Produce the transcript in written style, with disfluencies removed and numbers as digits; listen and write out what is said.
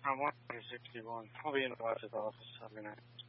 I'm 161. I'll be in the watch's office every night.